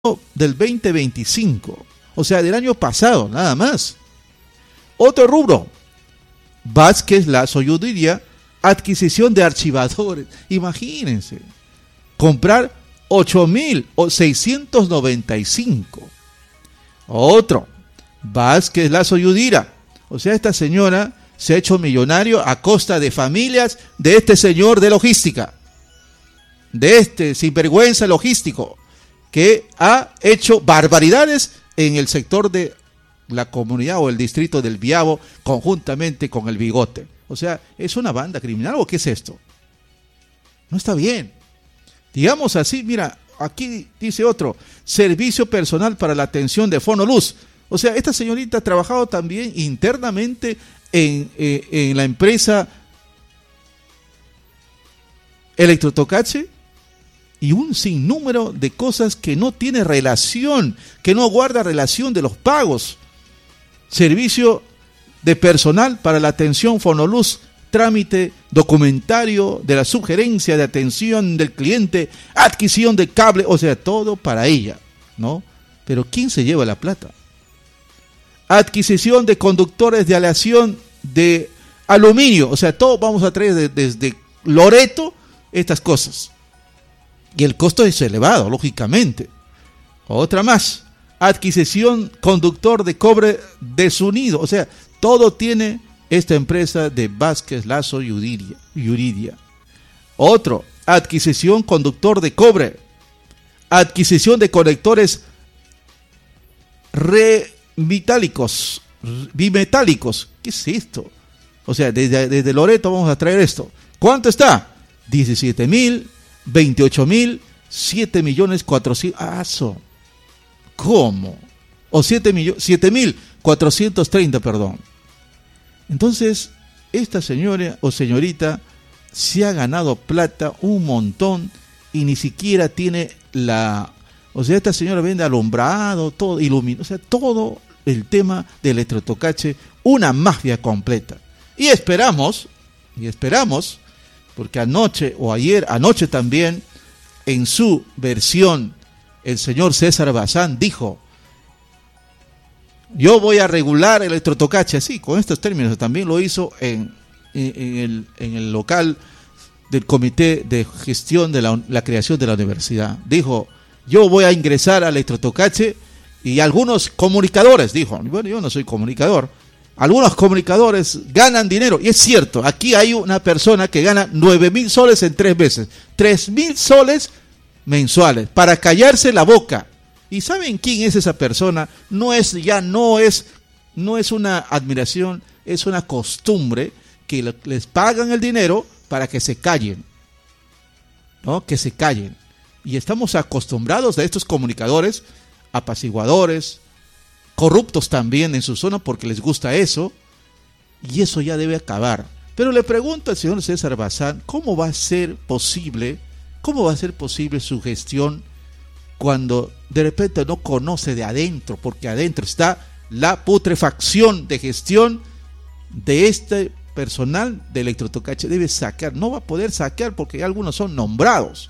del 2025, o sea, del año pasado, nada más. Otro rubro, Vázquez Lazo Yudiría, adquisición de archivadores. Imagínense, comprar 8.695. Otro, Vázquez Lazo Yudira, o sea, esta señora se ha hecho millonario a costa de familias de este señor de logística, de este sinvergüenza logístico, que ha hecho barbaridades en el sector de la comunidad o el distrito del Biabo, conjuntamente con el Bigote. O sea, ¿es una banda criminal o qué es esto? No está bien. Digamos así, mira, aquí dice otro, servicio personal para la atención de Fonoluz. O sea, esta señorita ha trabajado también internamente en la empresa Electrotocache, y un sinnúmero de cosas que no tiene relación, que no guarda relación de los pagos. Servicio de personal para la atención Fonoluz, trámite documentario de la sugerencia de atención del cliente, adquisición de cable, o sea, todo para ella, ¿no? Pero ¿quién se lleva la plata? Adquisición de conductores de aleación de aluminio, o sea, todo vamos a traer desde Loreto estas cosas. Y el costo es elevado, lógicamente. Otra más, adquisición conductor de cobre desunido. O sea, todo tiene esta empresa de Vázquez Lazo Yuridia. Otro, adquisición conductor de cobre. Adquisición de conectores bimetálicos. ¿Qué es esto? O sea, desde Loreto vamos a traer esto. ¿Cuánto está? 17.000. 28.000, 7.400.000. ¿Cómo? O 7.430, perdón. Entonces, esta señora o señorita se ha ganado plata un montón y ni siquiera tiene o sea, esta señora vende alumbrado, todo ilumina, o sea, todo el tema de Electrotocache, una mafia completa. Y esperamos, porque anoche también, en su versión, el señor César Bazán dijo: yo voy a regular Electrotocache, así, con estos términos. También lo hizo en el local del comité de gestión de la creación de la universidad. Dijo: yo voy a ingresar a Electrotocache, y algunos comunicadores, dijo, bueno, yo no soy comunicador, algunos comunicadores ganan dinero. Y es cierto, aquí hay una persona que gana 9.000 soles en 3 meses, 3.000 soles mensuales, para callarse la boca. ¿Y saben quién es esa persona? No es una admiración, es una costumbre que les pagan el dinero para que se callen, ¿no? Que se callen. Y estamos acostumbrados a estos comunicadores, apaciguadores, corruptos también en su zona, porque les gusta eso, y eso ya debe acabar. Pero le pregunto al señor César Bazán, ¿cómo va a ser posible su gestión cuando de repente no conoce de adentro? Porque adentro está la putrefacción de gestión de este personal de Electrotocache. Debe sacar, no va a poder sacar porque algunos son nombrados.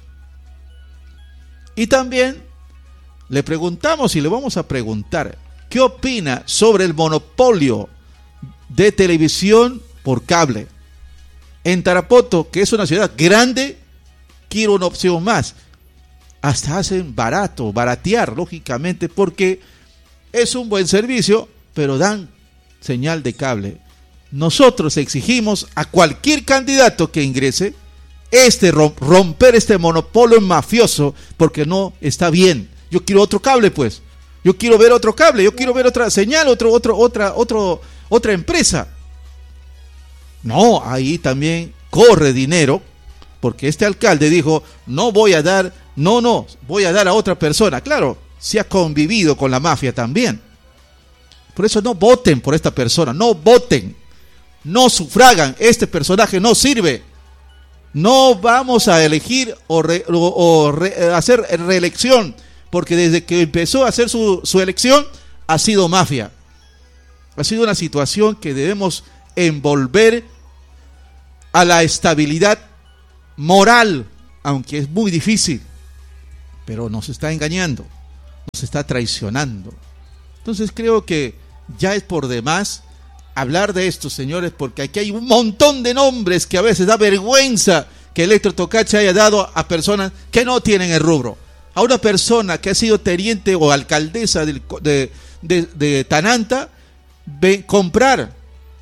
Y también le preguntamos y le vamos a preguntar, ¿qué opina sobre el monopolio de televisión por cable? En Tarapoto, que es una ciudad grande, quiero una opción más. Hasta hacen baratear, lógicamente, porque es un buen servicio, pero dan señal de cable. Nosotros exigimos a cualquier candidato que ingrese romper este monopolio mafioso, porque no está bien. Yo quiero otro cable, pues. Yo quiero ver otro cable, yo quiero ver otra señal, otra empresa. No, ahí también corre dinero, porque este alcalde dijo, voy a dar a otra persona. Claro, se ha convivido con la mafia también. Por eso no voten por esta persona, no voten, no sufragan, este personaje no sirve. No vamos a elegir hacer reelección, porque desde que empezó a hacer su elección ha sido mafia. Ha sido una situación que debemos envolver a la estabilidad moral, aunque es muy difícil, pero nos está engañando. nos está traicionando. Entonces creo que ya es por demás hablar de esto, señores, porque aquí hay un montón de nombres que a veces da vergüenza que Electro Tocache haya dado a personas que no tienen el rubro. A una persona que ha sido teniente o alcaldesa de Tananta, comprar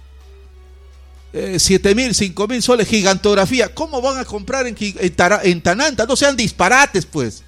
7.000, 5.000 soles, gigantografía. ¿Cómo van a comprar en Tananta? No sean disparates, pues.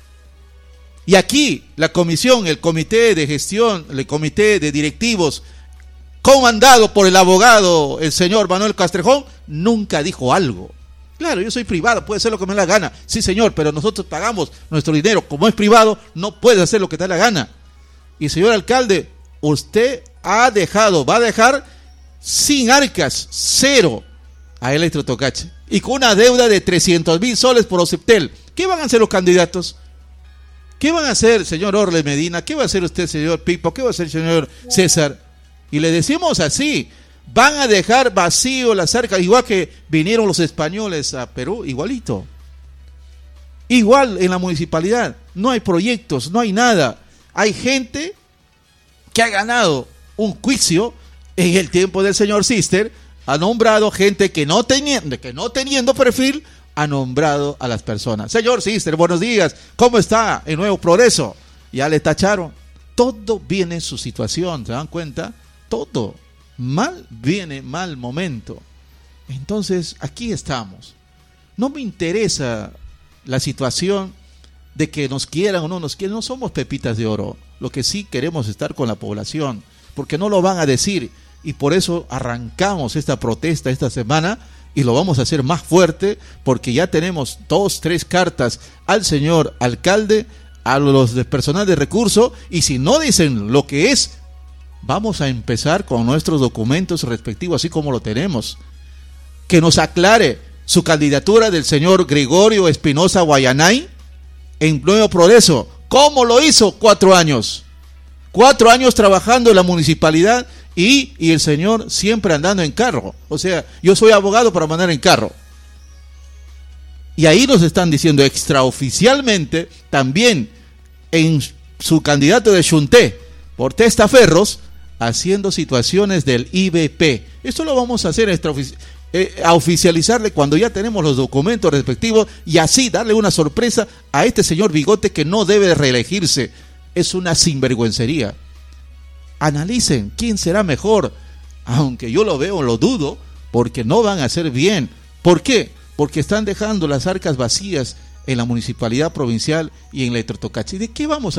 Y aquí la comisión, el comité de gestión, el comité de directivos, comandado por el abogado, el señor Manuel Castrejón, nunca dijo algo. Claro, yo soy privado, puede hacer lo que me dé la gana. Sí, señor, pero nosotros pagamos nuestro dinero. Como es privado, no puede hacer lo que te da la gana. Y señor alcalde, usted va a dejar sin arcas, cero, a Electro Tocache. Y con una deuda de 300.000 soles por Ociptel. ¿Qué van a hacer los candidatos? ¿Qué van a hacer, señor Orle Medina? ¿Qué va a hacer usted, señor Pipo? ¿Qué va a hacer el señor César? Y le decimos así, van a dejar vacío las arcas, igual que vinieron los españoles a Perú, igualito. Igual en la municipalidad, no hay proyectos, no hay nada. Hay gente que ha ganado un juicio en el tiempo del señor Sister, ha nombrado gente que no teniendo perfil, ha nombrado a las personas. Señor Sister, buenos días, ¿cómo está el Nuevo Progreso? Ya le tacharon. Todo viene en su situación, ¿se dan cuenta? Todo. Mal viene, mal momento. Entonces, aquí estamos. No me interesa la situación de que nos quieran o no nos quieran. No somos pepitas de oro. Lo que sí queremos es estar con la población, porque no lo van a decir. Y por eso arrancamos esta protesta esta semana y lo vamos a hacer más fuerte, porque ya tenemos 2, 3 cartas al señor alcalde, a los de personal de recursos, y si no dicen lo que es, vamos a empezar con nuestros documentos respectivos, así como lo tenemos. Que nos aclare su candidatura del señor Gregorio Espinosa Guayanay en Nuevo Progreso. ¿Cómo lo hizo? 4 años. 4 años trabajando en la municipalidad y el señor siempre andando en carro. O sea, yo soy abogado para mandar en carro. Y ahí nos están diciendo extraoficialmente, también en su candidato de Xunté, por testaferros, haciendo situaciones del IBP. Esto lo vamos a hacer a oficializarle cuando ya tenemos los documentos respectivos, y así darle una sorpresa a este señor Bigote, que no debe reelegirse. Es una sinvergüencería. Analicen quién será mejor, aunque yo lo dudo, porque no van a hacer bien. ¿Por qué? Porque están dejando las arcas vacías en la municipalidad provincial y en Electro Tocache. ¿De qué vamos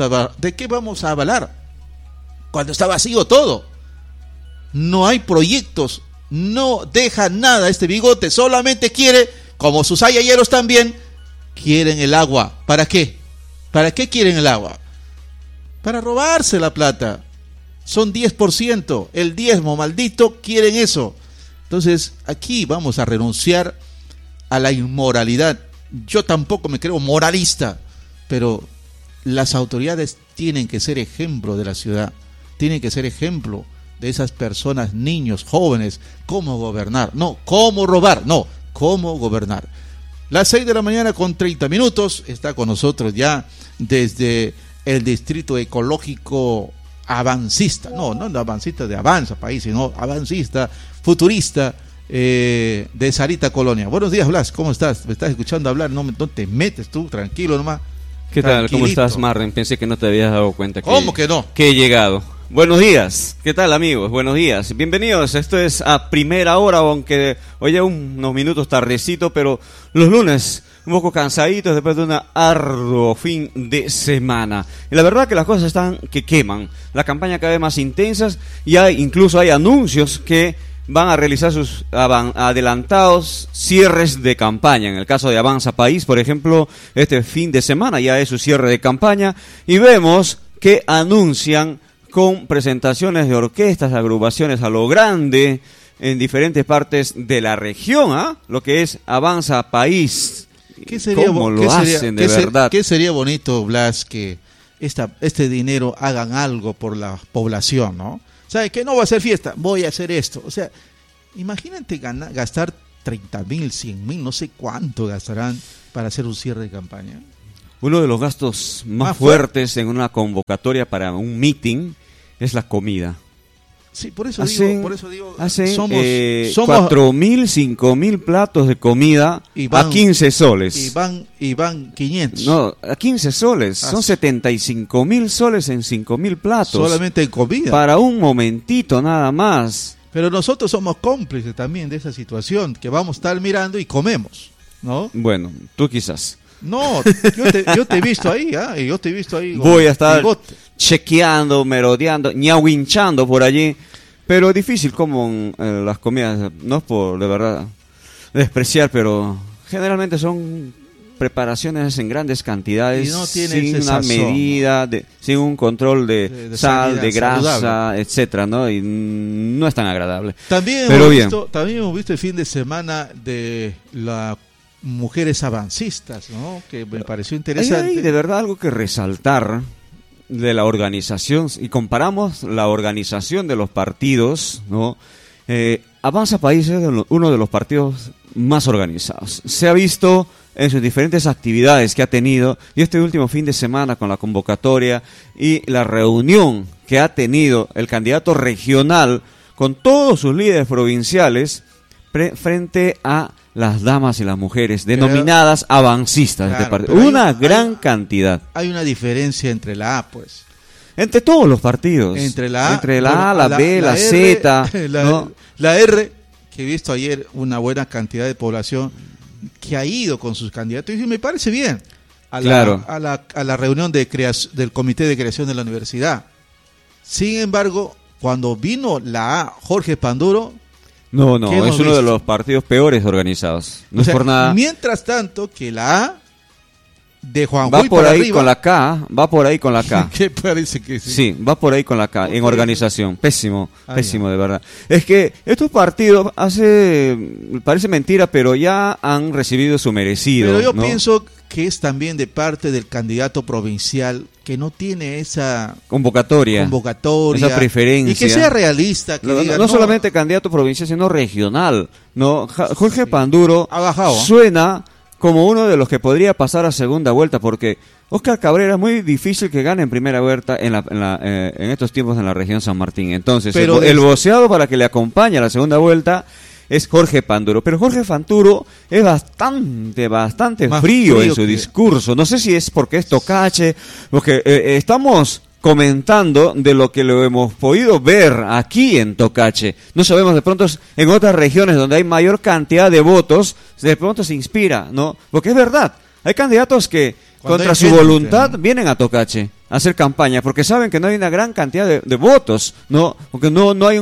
a avalar cuando está vacío todo? No hay proyectos, no deja nada este Bigote, solamente quiere, como sus ayayeros también, quieren el agua. ¿Para qué? ¿Para qué quieren el agua? Para robarse la plata. Son 10%, el diezmo, maldito, quieren eso. Entonces, aquí vamos a renunciar a la inmoralidad. Yo tampoco me creo moralista, pero las autoridades tienen que ser ejemplo de la ciudad, tienen que ser ejemplo de esas personas, niños, jóvenes, cómo gobernar, no cómo robar, no, cómo gobernar. Las 6 de la mañana con 30 minutos, está con nosotros ya desde el distrito ecológico avancista, no avancista de Avanza País, sino avancista, futurista, de Sarita Colonia. Buenos días, Blas, ¿cómo estás? ¿Me estás escuchando hablar? No te metes tú, tranquilo nomás. ¿Qué tal? ¿Cómo estás, Marren? Pensé que no te habías dado cuenta ¿Cómo que no? Que he llegado. Buenos días, ¿qué tal, amigos? Buenos días, bienvenidos. Esto es a primera hora, aunque hoy ya unos minutos tardecito, pero los lunes un poco cansaditos después de un arduo fin de semana. Y la verdad que las cosas están que queman. La campaña cada vez más intensas y incluso hay anuncios que van a realizar sus adelantados cierres de campaña. En el caso de Avanza País, por ejemplo, este fin de semana ya es su cierre de campaña y vemos que anuncian con presentaciones de orquestas, agrupaciones a lo grande en diferentes partes de la región, lo que es Avanza País. ¿Verdad? ¿Qué sería bonito, Blas, que este dinero hagan algo por la población, ¿no? ¿Sabe que no va a ser fiesta? Voy a hacer esto. O sea, imagínate gastar 30.000, 100.000, no sé cuánto gastarán para hacer un cierre de campaña. uno de los gastos más Más fuertes en una convocatoria para un meeting es la comida. Sí, por eso digo, hacen somos 4.000, 5.000 platos de comida a 15 soles. Y van 500. No, a 15 soles. Son 75.000 soles en 5.000 platos. Solamente en comida. Para un momentito nada más. Pero nosotros somos cómplices también de esa situación, que vamos a estar mirando y comemos, ¿no? Bueno, tú quizás. No, yo te he visto ahí, ¿eh? Yo te he visto ahí. Voy a estar chequeando, merodeando, ñauinchando por allí. Pero difícil como las comidas, no es por de verdad despreciar, pero generalmente son preparaciones en grandes cantidades, y no sin una medida, sin un control de sal, de grasa, saludable, etcétera, ¿no? Y no es tan agradable. También hemos visto el fin de semana de las mujeres avancistas, ¿no? Que me pareció interesante. Hay de verdad algo que resaltar de la organización, y comparamos la organización de los partidos, ¿no? Avanza País es uno de los partidos más organizados. Se ha visto en sus diferentes actividades que ha tenido, y este último fin de semana con la convocatoria y la reunión que ha tenido el candidato regional con todos sus líderes provinciales frente a las damas y las mujeres denominadas avancistas, claro, de este partido. Una gran cantidad. Hay una diferencia entre la A, pues. Entre todos los partidos. Entre la A, la B, la Z. ¿no? La R, que he visto ayer una buena cantidad de población que ha ido con sus candidatos, y me parece bien, a la reunión del Comité de Creación de la Universidad. Sin embargo, cuando vino la A, Jorge Panduro... No, es uno de los partidos peores organizados. No es por nada. Mientras tanto, que la A de Juan va por ahí arriba, con la K, va por ahí con la K. ¿Qué parece que sí? Sí, va por ahí con la K, en organización. Pésimo de verdad. Es que estos partidos parece mentira, pero ya han recibido su merecido. Pero yo pienso que es también de parte del candidato provincial que no tiene esa convocatoria, esa preferencia. Y que sea realista. Que diga, no solamente candidato provincial, sino regional. No, Jorge Panduro ha bajado, suena como uno de los que podría pasar a segunda vuelta, porque Óscar Cabrera es muy difícil que gane en primera vuelta en estos tiempos en la región San Martín. Entonces, el voceado para que le acompañe a la segunda vuelta es Jorge Panduro. Pero Jorge Panduro es bastante frío en su discurso. No sé si es porque es tocache, porque estamos comentando de lo que lo hemos podido ver aquí en Tocache. No sabemos, de pronto en otras regiones donde hay mayor cantidad de votos, de pronto se inspira, ¿no? Porque es verdad, hay candidatos que contra su voluntad vienen a Tocache a hacer campaña, porque saben que no hay una gran cantidad de votos, ¿no? Porque no hay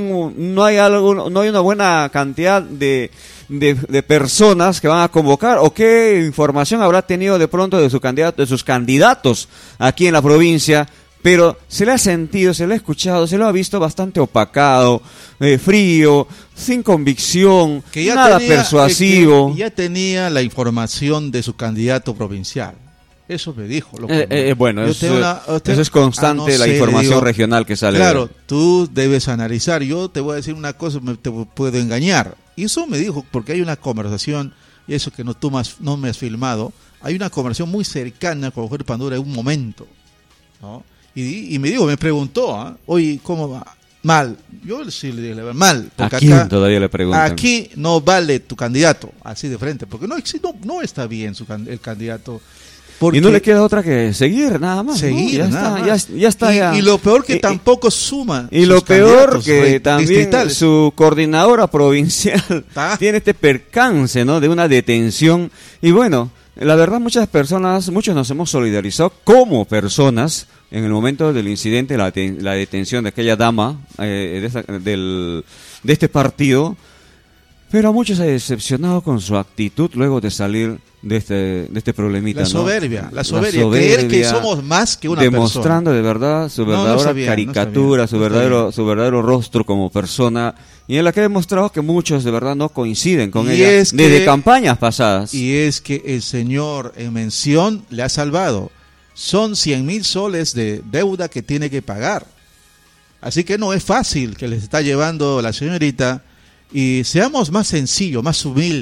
una buena cantidad de personas que van a convocar, o qué información habrá tenido de pronto de sus candidatos aquí en la provincia. Pero se le ha sentido, se le ha escuchado, se lo ha visto bastante opacado, frío, sin convicción, nada persuasivo. Ya tenía la información de su candidato provincial. Eso me dijo. Bueno, eso es constante, la información regional que sale. Claro, tú debes analizar. Yo te voy a decir una cosa, te puedo engañar. Y eso me dijo, porque hay una conversación, y eso que tú no me has filmado, hay una conversación muy cercana con Jorge Panduro en un momento, ¿no? Y me preguntó, oye, ¿cómo va? Mal. Yo sí le dije, mal. ¿A quién todavía le preguntan? Aquí no vale tu candidato, así de frente, porque no está bien el candidato. Y no le queda otra que seguir, nada más. Seguir, ¿no? Ya está. Y lo peor que tampoco suma. Y lo peor que también su coordinadora provincial tiene este percance, ¿no? De una detención. Y bueno, la verdad muchos nos hemos solidarizado como personas en el momento del incidente, la detención de aquella dama de este partido, pero a muchos se ha decepcionado con su actitud luego de salir de este problemita. La soberbia, creer que somos más que una demostrando persona. De verdad su verdadera caricatura, su verdadero rostro como persona, y en la que ha demostrado que muchos de verdad no coinciden con ella desde campañas pasadas. Y es que el señor en mención le ha salvado. Son 100,000 soles de deuda que tiene que pagar. Así que no es fácil que les está llevando la señorita. Y seamos más sencillos, más humildes.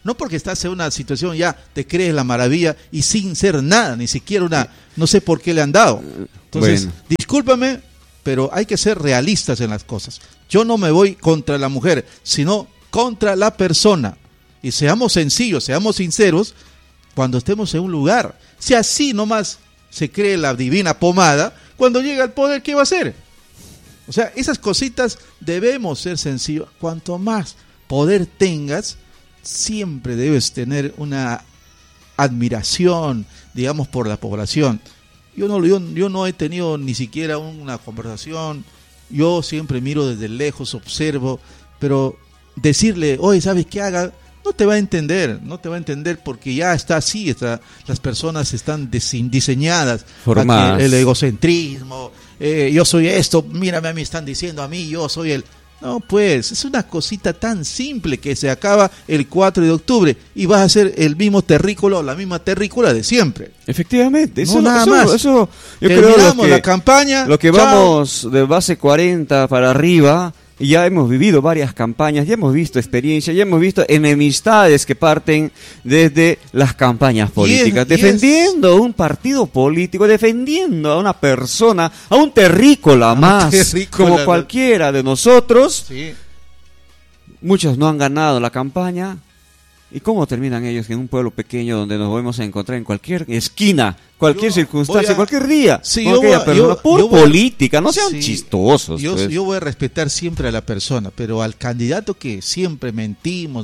No porque estás en una situación ya te crees la maravilla y sin ser nada, ni siquiera una, no sé por qué le han dado. Entonces, Bueno. discúlpame, pero hay que ser realistas en las cosas. Yo no me voy contra la mujer, sino contra la persona. Y seamos sencillos, seamos sinceros, cuando estemos en un lugar. Si así nomás se cree la divina pomada, cuando llega al poder, ¿qué va a hacer? O sea, esas cositas debemos ser sencillos. Cuanto más poder tengas, siempre debes tener una admiración, digamos, por la población. Yo no he tenido ni siquiera una conversación. Yo siempre miro desde lejos, observo, pero decirle, oye, ¿sabes qué haga? No te va a entender, porque ya está así, las personas están diseñadas, Formadas. el egocentrismo, yo soy esto, mírame a mí, están diciendo a mí, yo soy el... No, pues, es una cosita tan simple que se acaba el 4 de octubre y vas a ser el mismo terrícola o la misma terrícola de siempre. Efectivamente, No, nada más. Eso yo Terminamos creo la campaña. lo que chao. vamos de base 40 para arriba, y ya hemos vivido varias campañas, ya hemos visto experiencias, ya hemos visto enemistades que parten desde las campañas políticas, defendiendo un partido político, defendiendo a una persona, a un terrícola más, terrícola, como cualquiera de nosotros. Sí. Muchos no han ganado la campaña. ¿Y cómo terminan ellos en un pueblo pequeño donde nos podemos encontrar en cualquier esquina, cualquier circunstancia, cualquier día? Sí, con yo aquella voy a- persona, yo- por yo voy a- política, no sean Sí, chistosos. Yo, pues. yo voy a respetar siempre a la persona, pero al candidato que siempre mentimos,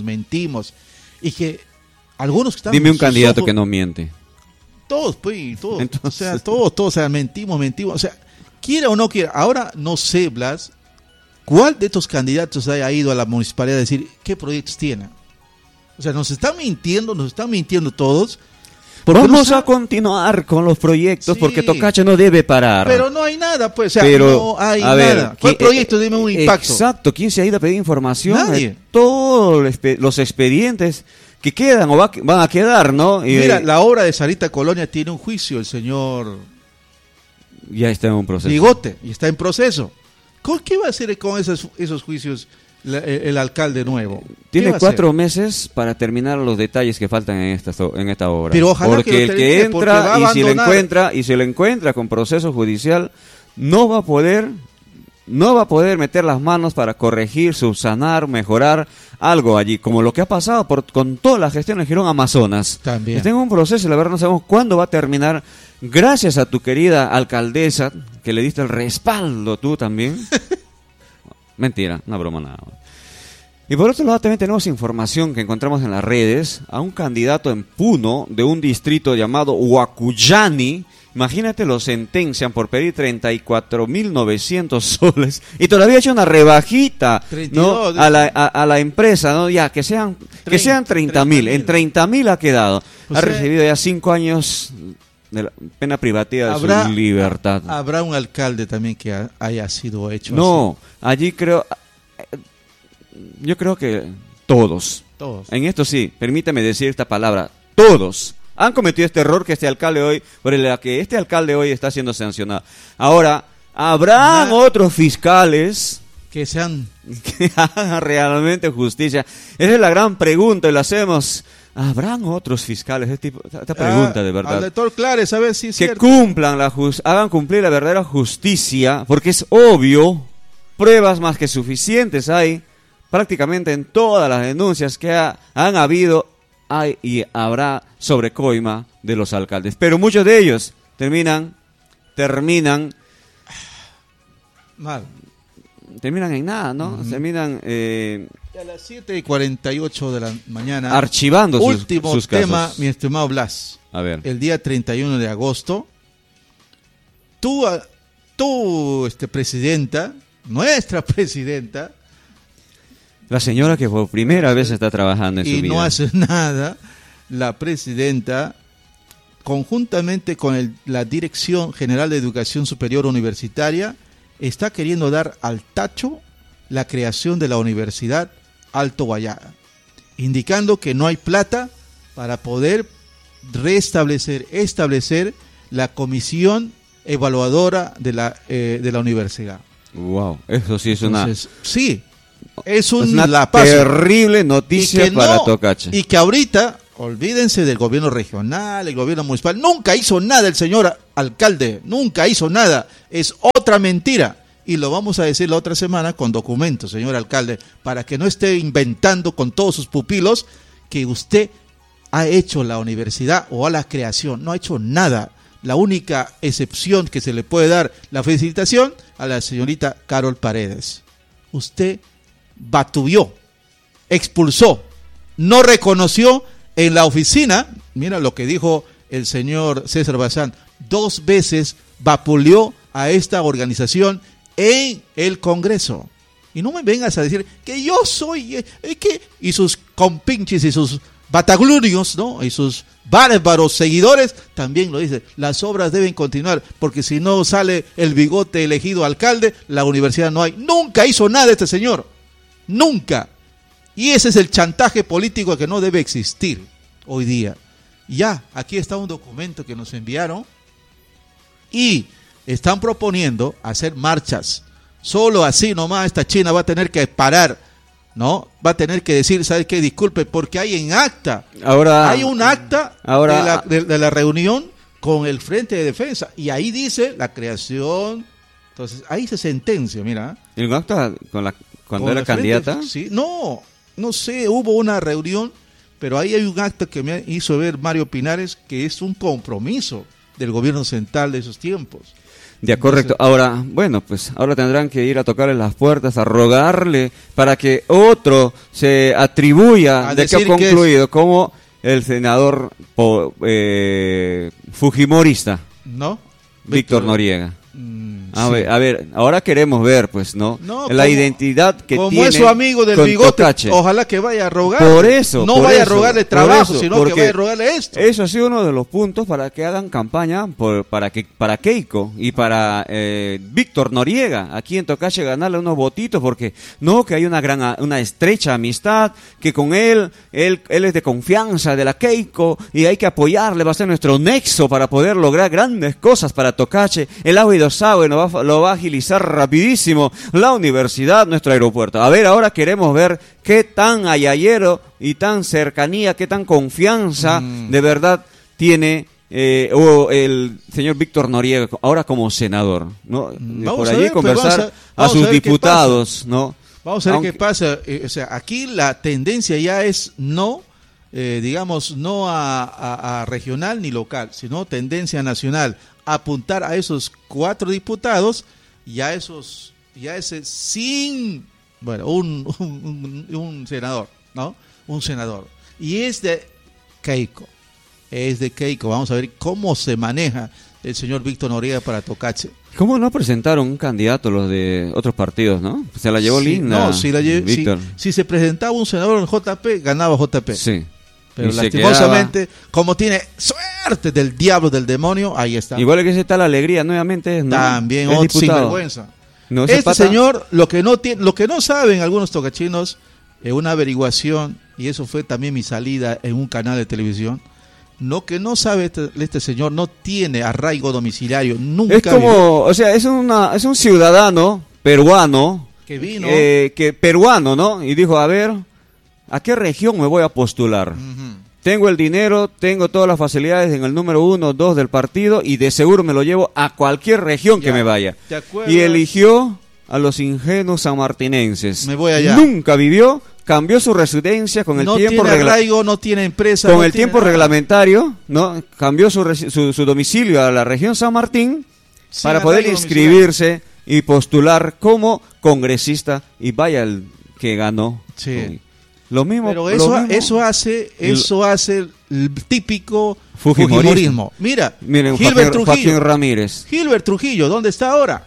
y que algunos que están Dime un sus candidato ojos- que no miente. Todos, pues, todos. Entonces- todos, o sea, mentimos. O sea, quiera o no quiera. Ahora no sé, Blas, ¿cuál de estos candidatos haya ido a la municipalidad a decir qué proyectos tiene? O sea, nos están mintiendo todos. porque no Vamos sabe- a continuar con los proyectos Sí. porque Tocache no debe parar. Pero no hay nada, pues, o sea, Pero, no hay a ver, nada. ¿Cuál proyecto? Dime un impacto. Exacto, ¿quién se ha ido a pedir información? Nadie. De todos los expedientes que quedan o van a quedar, ¿no? Y, Mira, la obra de Sarita Colonia tiene un juicio, el señor ya está en un proceso. Bigote, y está en proceso. ¿Qué va a hacer con esos juicios el alcalde nuevo? ¿Qué Tiene va a 4 hacer? meses para terminar los detalles que faltan en esta obra. Pero ojalá porque que lo el termine, que porque va entra a y si lo encuentra con proceso judicial, no va a poder meter las manos para corregir, subsanar, mejorar algo allí, como lo que ha pasado con toda la gestión en Girón Amazonas. También. Está en un proceso y la verdad no sabemos cuándo va a terminar. Gracias a tu querida alcaldesa, que le diste el respaldo tú también. Mentira, una broma nada más. Y por otro lado también tenemos información que encontramos en las redes a un candidato en Puno de un distrito llamado Huacuyani. Imagínate, lo sentencian por pedir 34.900 soles y todavía ha hecho una rebajita, 32, ¿no? a la empresa, ¿no? Ya, que sean 30.000, en 30.000 ha quedado. O Ha sea, recibido ya 5 años de la pena privativa de su libertad. Habrá un alcalde también que haya sido hecho No, allí yo creo que todos. así. Todos. En esto sí, permítame decir esta palabra, todos han cometido este error que por el que este alcalde hoy está siendo sancionado. Ahora, ¿habrán otros fiscales Que sean... que hagan realmente justicia? Esa es la gran pregunta y la hacemos. ¿Habrán otros fiscales? Esta pregunta de Al verdad. doctor Clares, a ver si es Que cierto. cumplan hagan cumplir la verdadera justicia, porque es obvio, pruebas más que suficientes hay prácticamente en todas las denuncias que han habido, hay y habrá sobre coima de los alcaldes. Pero muchos de ellos terminan Mal. en nada, ¿no? Terminan Y a las 7:48 de la mañana, archivando último sus tema, casos. mi estimado Blas. A ver. El día 31 de agosto, tú presidenta, nuestra presidenta, La señora que por primera vez está trabajando en su y vida. no hace nada, la presidenta, conjuntamente con la Dirección General de Educación Superior Universitaria, está queriendo dar al tacho la creación de la Universidad Alto Guayana, indicando que no hay plata para poder establecer la comisión evaluadora de la universidad. Wow, eso sí es Entonces, sí, Es una lapazo. terrible noticia para Tocache. Y que ahorita, olvídense del gobierno regional, el gobierno municipal, nunca hizo nada el señor alcalde, nunca hizo nada. Es otra mentira. Y lo vamos a decir la otra semana con documentos, señor alcalde, para que no esté inventando con todos sus pupilos que usted ha hecho la universidad o a la creación. No ha hecho nada. La única excepción que se le puede dar la felicitación a la señorita Carol Paredes. Usted batuvió, expulsó, no reconoció en la oficina, mira lo que dijo el señor César Bazán, 2 veces vapuleó a esta organización en el Congreso. Y no me vengas a decir que yo soy, y sus compinches y sus bataglurios, ¿no? Y sus bárbaros seguidores también lo dicen. Las obras deben continuar, porque si no sale el bigote elegido alcalde, la universidad no hay. Nunca hizo nada este señor. Nunca. Y ese es el chantaje político que no debe existir hoy día. Ya, aquí está un documento que nos enviaron y están proponiendo hacer marchas. Solo así nomás esta China va a tener que parar, ¿no? Va a tener que decir, ¿sabes qué? Disculpe, porque hay en acta. Ahora, hay un acta de la reunión con el Frente de Defensa. Y ahí dice la creación. Entonces, ahí se sentencia, mira. ¿El acta cuando era candidata? Sí, no sé, hubo una reunión, pero ahí hay un acta que me hizo ver Mario Pinares, que es un compromiso del gobierno central de esos tiempos. Ya, correcto. Ahora, bueno, pues ahora tendrán que ir a tocarle las puertas, a rogarle para que otro se atribuya de que ha concluido como el senador fujimorista, ¿no? Víctor Noriega. A ver, ahora queremos ver, pues, ¿no? La identidad que como tiene. Como es su amigo del bigote, Tocache. Ojalá que vaya a rogar. Por eso. No vaya a rogarle trabajo, sino que vaya a rogarle esto. Eso ha sido uno de los puntos para que hagan campaña para Keiko y para Víctor Noriega, aquí en Tocache, ganarle unos votitos, porque no, que hay una estrecha amistad, que con él es de confianza de la Keiko y hay que apoyarle, va a ser nuestro nexo para poder lograr grandes cosas para Tocache. El agua y desagüe lo va a agilizar rapidísimo, la universidad, nuestro aeropuerto. A ver, ahora queremos ver qué tan ayayero y tan cercanía, qué tan confianza de verdad tiene el señor Víctor Noriega ahora como senador, ¿no? Por allí conversar a sus diputados, ¿no? Vamos a ver qué pasa. O sea, aquí la tendencia ya es no, digamos, no a regional ni local, sino tendencia nacional. Apuntar a esos 4 diputados y a ese sin, bueno, un senador, ¿no? Un senador. Y es de Keiko. Vamos a ver cómo se maneja el señor Víctor Noriega para Tocache. ¿Cómo no presentaron un candidato los de otros partidos, no? Se la llevó linda. No, si se presentaba un senador en JP, ganaba JP. Sí. Pero lastimosamente, como tiene suerte del diablo, del demonio, ahí está. Igual que ese tal Alegría, nuevamente, ¿no? También es otro sinvergüenza. No, señor, lo que no saben algunos tocachinos, una averiguación, y eso fue también mi salida en un canal de televisión, lo que no sabe este señor, no tiene arraigo domiciliario, nunca. Es como, o sea, es un ciudadano peruano, que vino, peruano, ¿no? Y dijo, a ver, ¿a qué región me voy a postular? Tengo el dinero, tengo todas las facilidades en el número 1, 2 del partido y de seguro me lo llevo a cualquier región que me vaya. Y eligió a los ingenuos sanmartinenses. Me voy allá. Nunca vivió, cambió su residencia con el tiempo. No tiene arraigo, no tiene empresa. Con el tiempo reglamentario, ¿no? Cambió su domicilio a la región San Martín para poder inscribirse y postular como congresista y vaya el que ganó. Sí. Lo mismo, pero eso hace el típico fujimorismo. Miren, Joaquín Ramírez. Gilbert Trujillo, ¿dónde está ahora?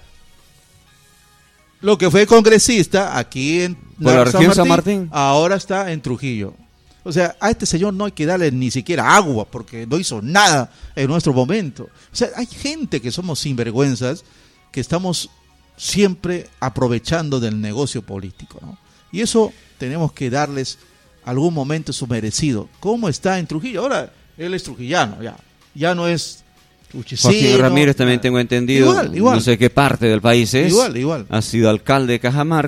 Lo que fue congresista aquí en la región San Martín, ahora está en Trujillo. O sea, a este señor no hay que darle ni siquiera agua porque no hizo nada en nuestro momento. O sea, hay gente que somos sinvergüenzas, que estamos siempre aprovechando del negocio político, ¿no? Y eso tenemos que darles algún momento su merecido. ¿Cómo está en Trujillo? Ahora él es trujillano, ya no es truchicino. Joaquín Ramírez también tengo entendido, igual. No sé qué parte del país es. Igual. Ha sido alcalde de Cajamarca,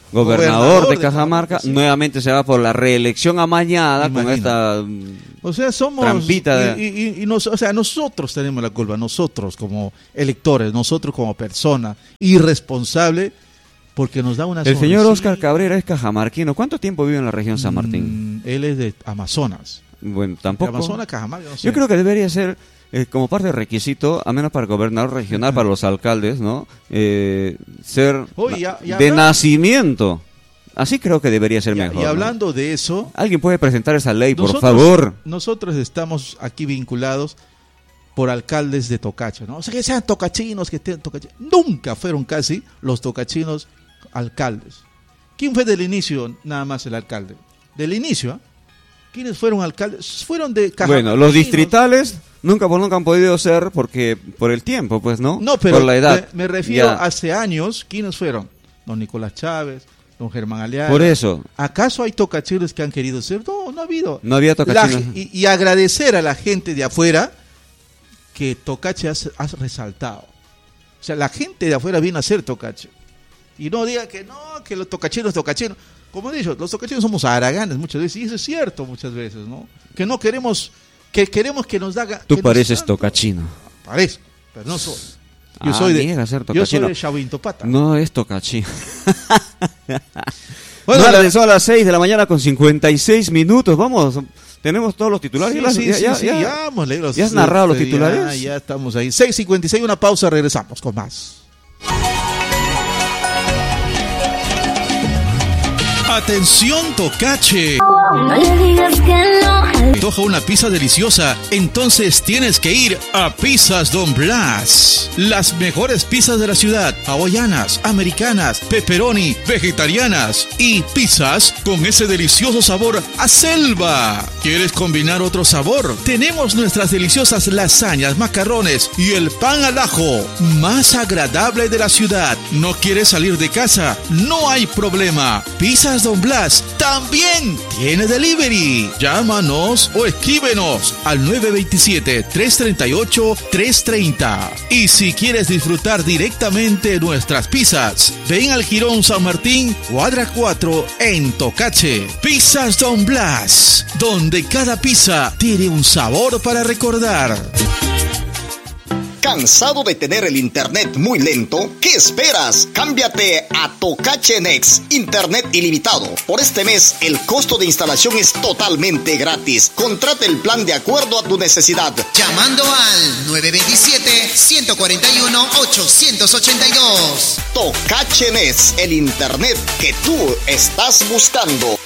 gobernador de Cajamarca, sí. Nuevamente se va por la reelección amañada. Imagina. Con esta o sea, somos trampita o sea, nosotros tenemos la culpa, nosotros como electores, nosotros como personas irresponsables, porque nos da una El señor Óscar Cabrera es cajamarquino. ¿Cuánto tiempo vive en la región San Martín? Él es de Amazonas. Bueno, tampoco. De Amazonas, Cajamarca, no sé. Yo creo que debería ser como parte del requisito, a menos para el gobernador regional, para los alcaldes, ¿no? Ser de nacimiento. Así creo que debería ser mejor. Y hablando, ¿no?, de eso... ¿Alguien puede presentar esa ley, por favor? Nosotros estamos aquí vinculados por alcaldes de Tocacha, ¿no? O sea, que sean tocachinos, que estén tocachinos. Nunca fueron casi los tocachinos alcaldes. ¿Quién fue del inicio nada más el alcalde? Del inicio, ¿eh? ¿Quiénes fueron alcaldes? Fueron de Cajamarca. Bueno, los distritales nunca han podido ser porque por el tiempo, pues, ¿no? No, pero por la edad. Me refiero hace años, ¿quiénes fueron? Don Nicolás Chávez, don Germán Aliaga. Por eso. ¿Acaso hay tocachinos que han querido ser? No, no ha habido. No había tocachinos. Y agradecer a la gente de afuera que Tocache has resaltado. O sea, la gente de afuera viene a ser Tocache. Y no diga que no, que los tocachinos. Como he dicho, los tocachinos somos haraganes muchas veces, y eso es cierto muchas veces, ¿no? Que no queremos, que queremos que nos haga... Tú pareces tocachino. Parezco, pero no soy. Yo soy de Chavintopata. No es tocachino. Bueno, son a las 6 de la mañana con 56 minutos. Vamos, tenemos todos los titulares. Sí, ya hemos leído ¿Ya has narrado los titulares? Ya estamos ahí. 6:56, una pausa, regresamos con más. Atención, Tocache. No le digas que no. Antoja una pizza deliciosa, entonces tienes que ir a Pizzas Don Blas. Las mejores pizzas de la ciudad, hawaianas, americanas, pepperoni, vegetarianas y pizzas con ese delicioso sabor a selva. ¿Quieres combinar otro sabor? Tenemos nuestras deliciosas lasañas, macarrones y el pan al ajo más agradable de la ciudad. ¿No quieres salir de casa? No hay problema. Pizzas Don Blas también tiene delivery. Llámanos o escríbenos al 927-338-330. Y si quieres disfrutar directamente nuestras pizzas, ven al Jirón San Martín, cuadra 4 en Tocache. Pizzas Don Blas, donde cada pizza tiene un sabor para recordar. ¿Cansado de tener el internet muy lento? ¿Qué esperas? Cámbiate a Tocache Next, internet ilimitado. Por este mes, el costo de instalación es totalmente gratis. Contrata el plan de acuerdo a tu necesidad. Llamando al 927-141-882. Tocache Next, el internet que tú estás buscando.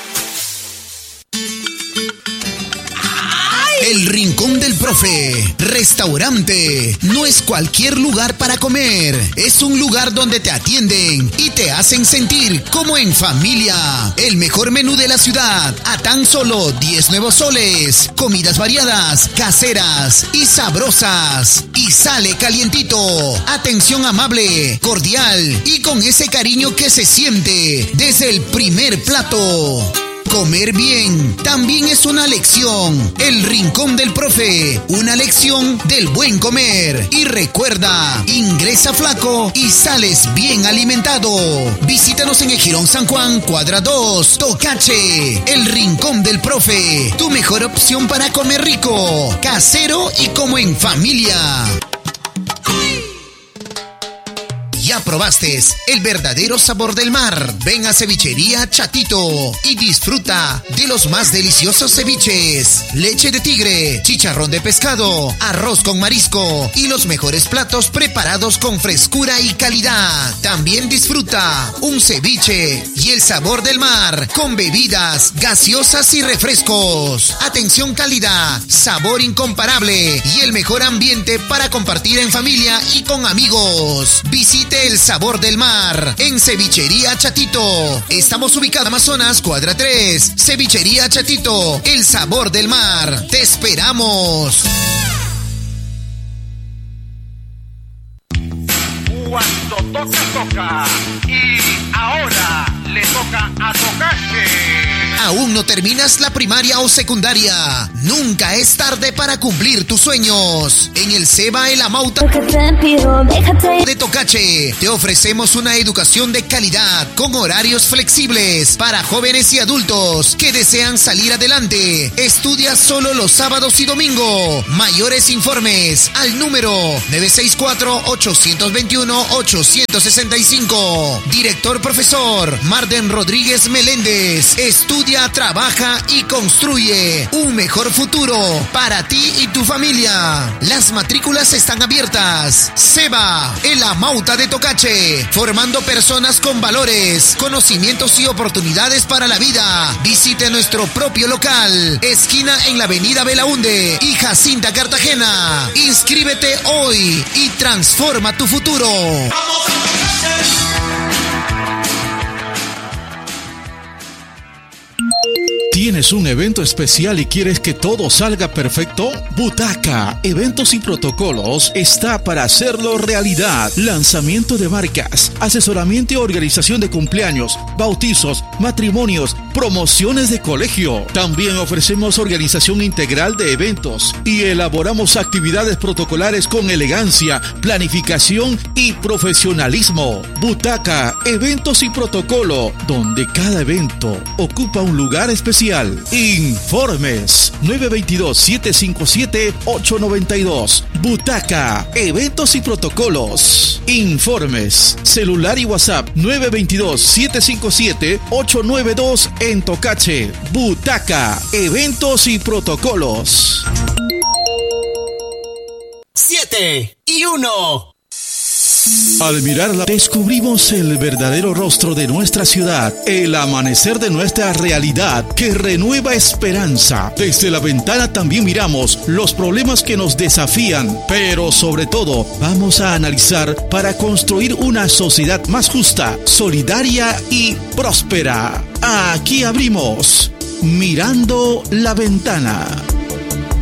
El Rincón del Profe, restaurante. No es cualquier lugar para comer. Es un lugar donde te atienden y te hacen sentir como en familia. El mejor menú de la ciudad a tan solo 10 nuevos soles. Comidas variadas, caseras y sabrosas. Y sale calientito. Atención amable, cordial y con ese cariño que se siente desde el primer plato. Comer bien también es una lección. El Rincón del Profe, una lección del buen comer. Y recuerda, ingresa flaco y sales bien alimentado. Visítanos en el Jirón San Juan, cuadra 2, Tocache. El Rincón del Profe, tu mejor opción para comer rico, casero y como en familia. Ya probaste el verdadero sabor del mar. Ven a Cevichería Chatito y disfruta de los más deliciosos ceviches, leche de tigre, chicharrón de pescado, arroz con marisco y los mejores platos preparados con frescura y calidad. También disfruta un ceviche y el sabor del mar con bebidas gaseosas y refrescos. Atención, calidad, sabor incomparable y el mejor ambiente para compartir en familia y con amigos. Visite el sabor del mar en Cevichería Chatito. Estamos ubicados en Amazonas, cuadra 3. Cevichería Chatito, el sabor del mar. Te esperamos. Cuando toca, toca. Y ahora le toca a Tocache. ¿Aún no terminas la primaria o secundaria? Nunca es tarde para cumplir tus sueños. En el CEBA El Amauta de Tocache te ofrecemos una educación de calidad con horarios flexibles para jóvenes y adultos que desean salir adelante. Estudia solo los sábados y domingo. Mayores informes al número 964-821-865. Director profesor Marden Rodríguez Meléndez. Estudia, trabaja y construye un mejor futuro para ti y tu familia. Las matrículas están abiertas. CEBA El Amauta de Tocache, formando personas con valores, conocimientos y oportunidades para la vida. Visite nuestro propio local, esquina en la avenida Belaunde y Jacinta Cartagena. Inscríbete hoy y transforma tu futuro. ¿Tienes un evento especial y quieres que todo salga perfecto? Butaca Eventos y Protocolos está para hacerlo realidad. Lanzamiento de marcas, asesoramiento y organización de cumpleaños, bautizos, matrimonios, promociones de colegio. También ofrecemos organización integral de eventos y elaboramos actividades protocolares con elegancia, planificación y profesionalismo. Butaca Eventos y Protocolo, donde cada evento ocupa un lugar especial. Informes 922-757-892. Butaca Eventos y Protocolos. Informes celular y WhatsApp 922-757-892 en Tocache. Butaca Eventos y Protocolos. 7 y 1. Al mirarla, descubrimos el verdadero rostro de nuestra ciudad, el amanecer de nuestra realidad que renueva esperanza. Desde la ventana también miramos los problemas que nos desafían, pero sobre todo vamos a analizar para construir una sociedad más justa, solidaria y próspera. Aquí abrimos Mirando la Ventana.